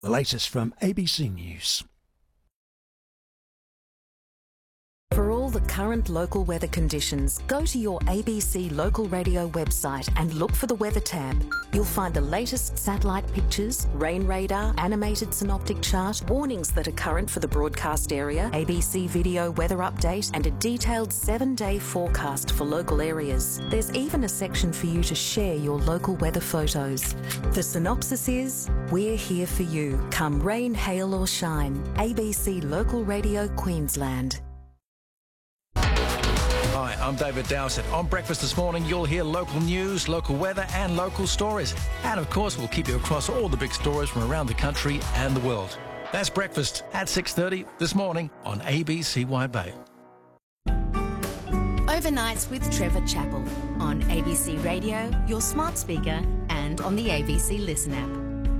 The latest from ABC News. For all the current local weather conditions, go to your ABC local radio website and look for the weather tab. You'll find the latest satellite pictures, rain radar, animated synoptic chart, warnings that are current for the broadcast area, ABC video weather update, and a detailed 7-day forecast for local areas. There's even a section for you to share your local weather photos. The synopsis is, we're here for you, come rain, hail or shine. ABC Local Radio Queensland. Hi, I'm David Dowsett. On Breakfast this morning, you'll hear local news, local weather and local stories. And of course, we'll keep you across all the big stories from around the country and the world. That's Breakfast at 6:30 this morning on ABC Wide Bay. Overnights with Trevor Chappell on ABC Radio, your smart speaker and on the ABC Listen app.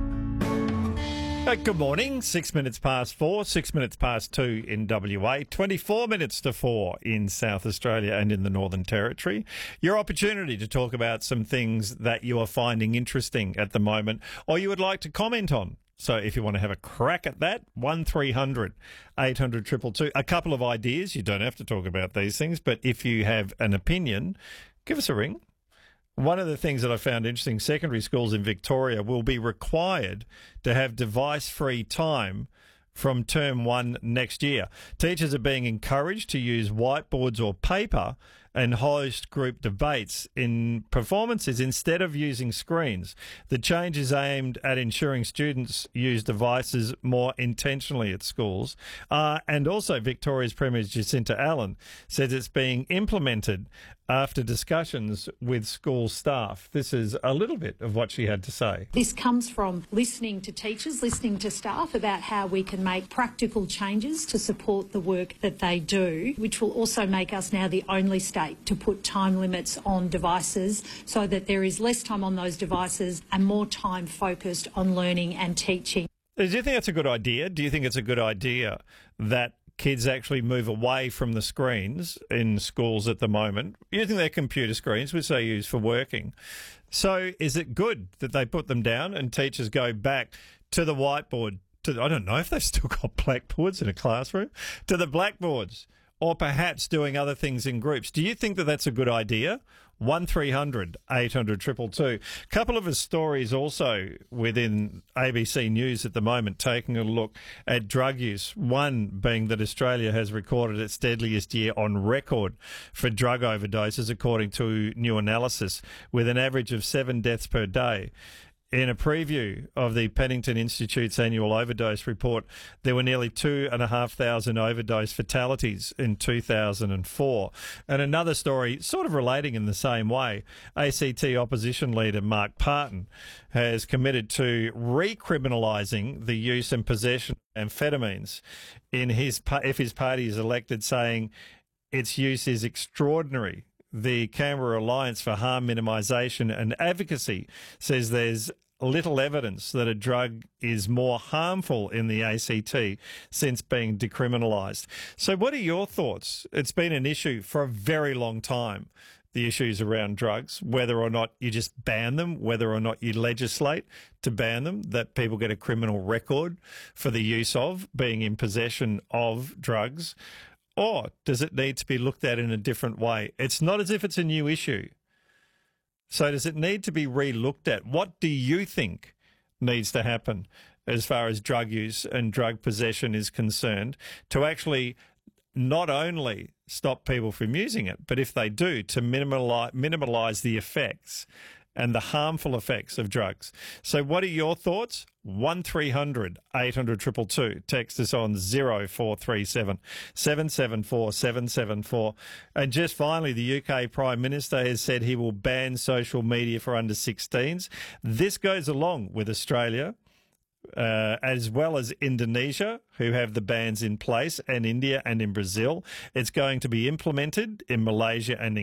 Good morning, 6 minutes past 4, 6 minutes past 2 in WA, 24 minutes to 4 in South Australia and in the Northern Territory. Your opportunity to talk about some things that you are finding interesting at the moment or you would like to comment on. So if you want to have a crack at that, 1300 800 222. A couple of ideas. You don't have to talk about these things, but if you have an opinion, give us a ring. One of the things that I found interesting, secondary schools in Victoria will be required to have device-free time from term 1 next year. Teachers are being encouraged to use whiteboards or paper and host group debates in performances instead of using screens. The change is aimed at ensuring students use devices more intentionally at schools. And also Victoria's Premier Jacinta Allen says it's being implemented after discussions with school staff. This is a little bit of what she had to say. This comes from listening to teachers, listening to staff about how we can make practical changes to support the work that they do, which will also make us now the only state to put time limits on devices so that there is less time on those devices and more time focused on learning and teaching. Do you think that's a good idea? Do you think it's a good idea that kids actually move away from the screens in schools at the moment, using their computer screens, which they use for working? So is it good that they put them down and teachers go back to the whiteboard, I don't know if they've still got blackboards in a classroom, to the blackboards, or perhaps doing other things in groups? Do you think that that's a good idea? 1300 800 222. Couple of stories also within ABC News at the moment, taking a look at drug use. One being that Australia has recorded its deadliest year on record for drug overdoses, according to new analysis, with an average of 7 deaths per day. In a preview of the Pennington Institute's annual overdose report, there were nearly 2,500 overdose fatalities in 2004. And another story, sort of relating in the same way, ACT opposition leader Mark Parton has committed to recriminalising the use and possession of amphetamines if his party is elected, saying its use is extraordinary. The Canberra Alliance for Harm Minimisation and Advocacy says there's little evidence that a drug is more harmful in the ACT since being decriminalised. So what are your thoughts? It's been an issue for a very long time, the issues around drugs, whether or not you just ban them, whether or not you legislate to ban them, that people get a criminal record for the use of, being in possession of drugs. Or does it need to be looked at in a different way? It's not as if it's a new issue. So does it need to be re-looked at? What do you think needs to happen as far as drug use and drug possession is concerned to actually not only stop people from using it, but if they do, to minimalise the effects and the harmful effects of drugs? So what are your thoughts? 1300 800 222. Text us on 0437 774 774. And just finally, the UK Prime Minister has said he will ban social media for under 16s. This goes along with Australia, as well as Indonesia, who have the bans in place, and India and in Brazil. It's going to be implemented in Malaysia and in